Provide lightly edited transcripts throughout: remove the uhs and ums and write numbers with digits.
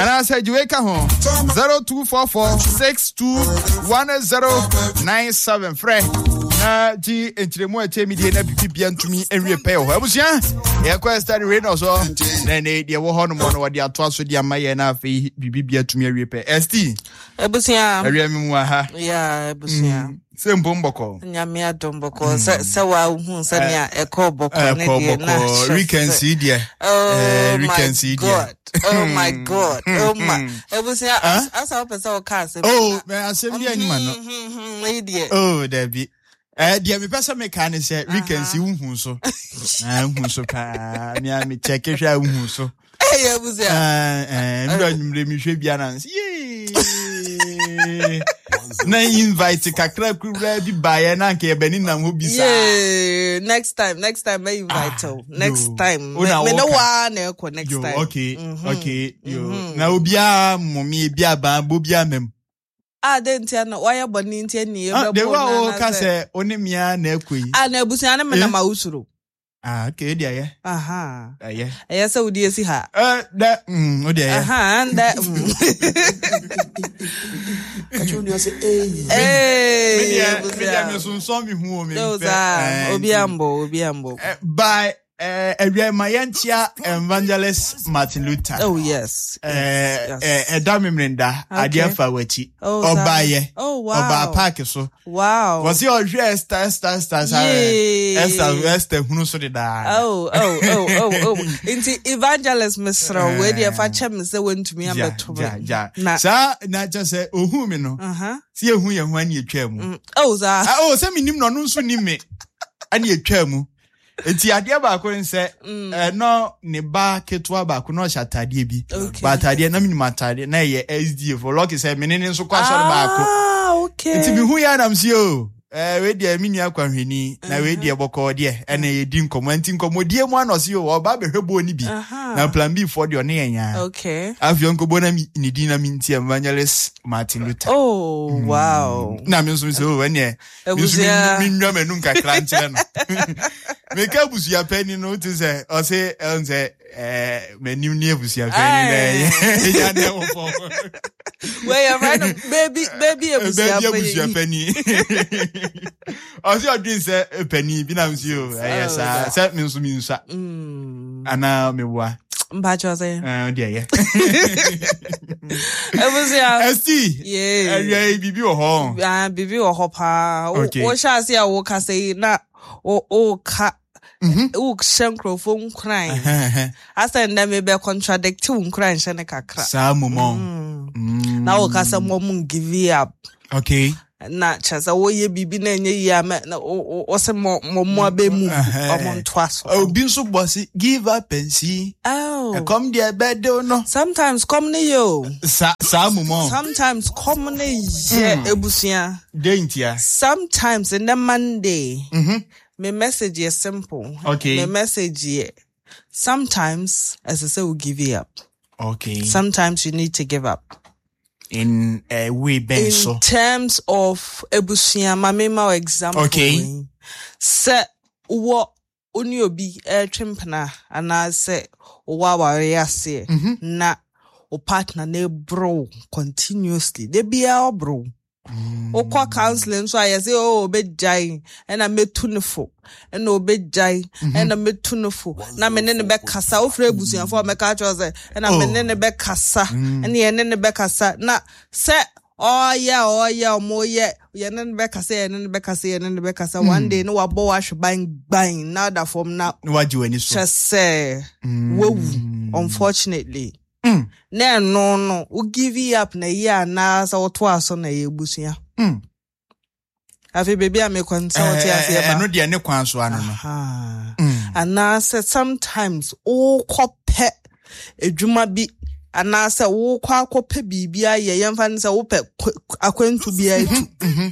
And I said, you wake home 0244621097 Fred. Na G entremo media na bibia ntumi enrepair ho. Abusia, e kwa study rain also. Na ne de wo ho no mo no de ato aso de amaye na afi bibia ntumi enrepair. ST. Abusia. Area mi mu ha. Yeah, abusia. Sembo mboko. Nyame adomboko. Se wa hu se ne ekoboko ne de na. We can see there. We can see there. Oh my God. Oh my. Abusia asa opesa o ka se. Oh, me asem dia nyima no. Oh, there be. Dia me pesa me kan say we can see unhu so. Unhu so ka. Me check hwa unhu so. Eh, abusia. Ndo mi hwe bia na. Na invite kakra kura bi bae na nke bani na ho bisa. Yeah, next time me invite you. Next time. Me no wa na eko next time. Okay. Okay. Na obia momi bia ba bo bia mem. Dentia no why boni ntia ni e de wa ka say oni mia na ekoi. Na abusia na me na ma usuro. Okay, dia yeah. Aha. Yeah. Yeah, so odi esi ha. That odi yeah. Aha, that. Kachundi say me sunso mi hu o me. Obiambo. By Mayantia Evangelist Martin Luther. Oh yes. Damimrinda Adia Fawechi. Obaye. Oh wow. Oba park so. Wow. Was your star. Esther hunu so de da. Oh. Inti Evangelist Misra we dey fa chem say wentumi abeto. Na just say ohu me no. Si ehu ye hu ani etwa mu. Oh za. Oh say minim no no nso ni me. Ani etwa mu. Enti ade ba ko nse no ne ba ketwa ba ko no shatade bi ba tade na minima tade na ye SDA for lucky say menene nso kwa so ba ko okay enti bi hu ya nam si o we dia mini akwanhweni na we dia boko de ene ye di nkomo enti nkomo die mu anosi o ba behwebo ni bi na plan B for de ne yenya okay afio nkobo na ni di na minti Evangelist Martin Luther. Oh wow. Na me nso so we ne mi nwa menu nka kranche no. Make up with your penny no to say or say menu near with your penny. Where you're right, baby, your penny. Or your drink say a penny, binams you. Yes, I said means to me, sir. And now me what? Mpachoze. Dear. Ebusia. ST. Yeah, bibi o ho. Bibi o ho pa. O sha se wo ka say na o ka shankrophone crying. Asa nda me be contradict crying shane kakra. Sa momo. Na o ka say mom give up. Okay. Na chasa wo ye bibi na enye ya me na o se momo abemu omonto aso. Obi nso bossy give up and see. Oh. Come there bed no. Sometimes come ne yo. Sa momo. Sometimes come ne ye ebusia. Dentia. Sometimes in the Monday. My message is simple. Okay. My message is sometimes, as I say, we'll give you up. Okay. Sometimes you need to give up. In a way, in terms of ebusia, mamema example. Okay. Say what unyobi trimpana and I say wa say na o partner ne bro continuously. They be our bro. Okwa counseling so I say be jai and I me tunefo and be jai and I me tunefo na me ne be kasa ofre ebusuan for me ka cho say and I me ne be kasa and ye ne be kasa na say oh yeah mo ye ne be kasa one day no wabo wash bang now that from now what you any so just say unfortunately no, we give you up na ya na sa otoaso na yebusia. Afi baby am consult ya se ba. No de ne kwan so ano no. And now say sometimes o kope edwuma bi and now say wo kwa kope bibia ye yemfa ne say wo pe akwantu bia etu.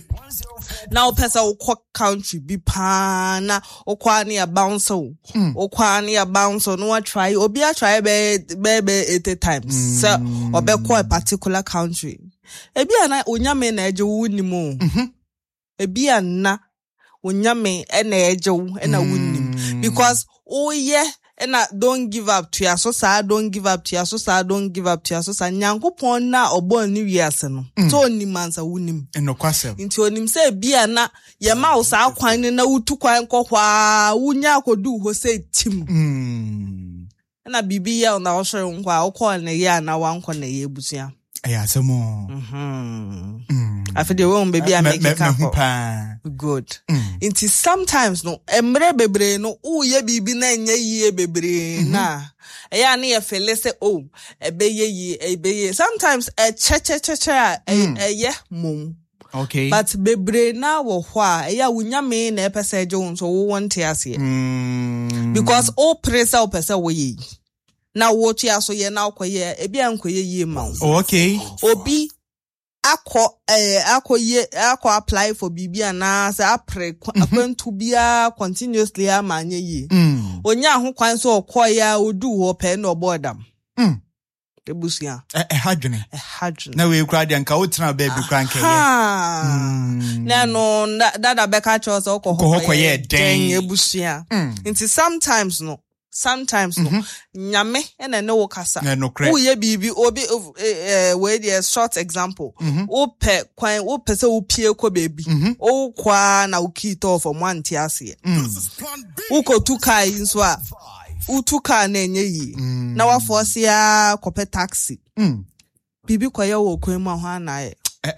Now pesa wo country bi pa na okwa na bounce okwa na bounce no wa try obi a try be 80 times so obe ko a particular country ebi ana onyame na eje wunimu ebi ana onyame na eje wo na wunnim because oh yeah don't give up to your so sad, don't give up to your so sad, don't give up to your so sad. Nyankopon na obo ni wiase no. So ni mansa wunim. No kwasem. Nti onim say bia na ye ma wo sa kwan na wutu kwan kokwa wunya akodu ho say tim. Na bibi ya na wo hwere nkwa wo call na ye na wanko na ye busia. Aya semo. After the baby I make it good. It is sometimes no emre bebre no ye bibi na nya yie bebre na eya na ye feel say oh ebeye sometimes ye mum. Okay. But bebre na wo ho a eya wunya me na epese je so wo want ase. Because all pressure opese wo ye. Na wo chi aso ye na akoye ebi ankoye yie ma. Okay. Obi ako apply for BB na say apre akwantu bia continuously amanye yi onya ho kwan so okoya odu ho pe no boredom ebusia hadwene na we kura de nka wotena baby kura nke ye na no dada beka cho so okoye den ebusia nti sometimes no nyame ene ne wo kasa wo ye bibi obi we dey short example wo pe kwan wo pese wo pie ko baby wo kwa na wo kito for month ase wo ko tukai nso a wo tuka na enye yi na wa force ya kope taxi bibi kwa ye wo kwan ma ho anaye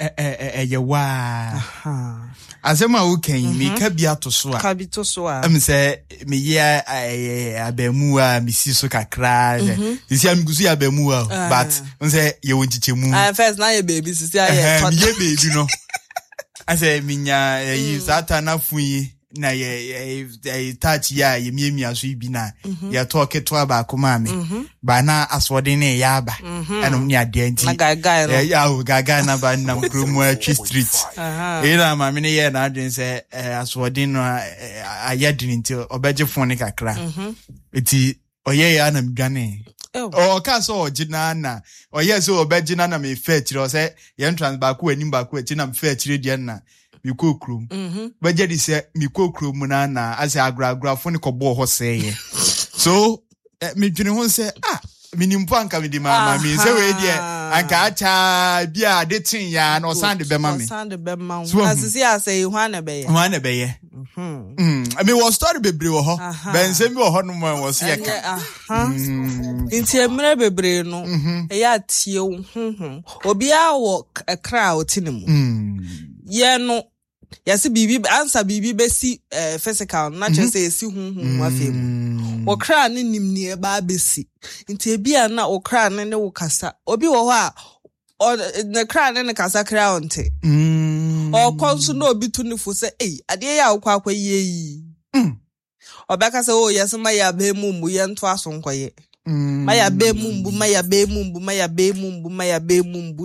wa asema wo kan mi ka bia to so a am say me ye abemu a misi so kakra sisi am gusu abemu a but say ye wonchichemu first na ye baby sisi aye ye baby no ase minya yi satana funyi na ye touch ya ye miemia so ibi na ye talk to aba kuma me ba na aswode ne ya aba enom ni ade anti gaga na ba na kromu atwi street era ma me ne ye na adwen se aswode no ayadini nti obeje phone kakra eti oye ya na mdwane o ka so ogina na oye so obeje na me fe kire o se ye trans ba ko anim ba ko eti na me fe kire de na mikokrum baje di se mikokrum na ase agragrafo ne kobo ho seye so me dwene ho se minimpo anka me di mama mi se we die anka acha bia de tin ya na osande be mama asisi ase hu na be ye me was story bebre wo ho ben se mi wo ho no mo wo se yeka inti emre bebre no ya tie obi a wo kra otinimu ye no yesi bibi answer bibi besi physical na che say hu afem wo kra ne nimni e ba besi nti bia na wo kra ne wo kasa obi wo ho a ne kra ne kasa kra onte o konso no obi tu ne fu say ade ya akwa yi obeka say yesi ma ya be mumbu ye nto aso nkoye ma ya be mumbu